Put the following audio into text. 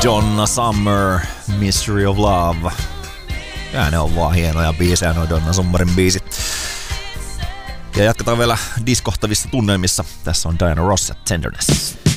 Donna Summer, Mystery of Love. Ja ne on vaan hienoja biisejä, noin Donna Summerin biisit. Ja jatketaan vielä diskohtavissa tunnelmissa. Tässä on Diana Ross ja Tenderness.